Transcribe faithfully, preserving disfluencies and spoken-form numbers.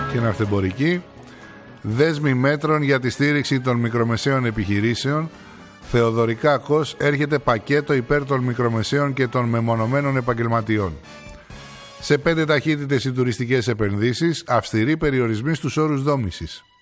και ναυτεμπορική. Δέσμη μέτρων για τη στήριξη των μικρομεσαίων επιχειρήσεων. Θεοδωρικάκος, έρχεται πακέτο υπέρ των μικρομεσαίων και των μεμονωμένων επαγγελματιών. Σε πέντε ταχύτητες οι τουριστικές επενδύσεις, αυστηροί περιορισμοί στους όρους δόμησης.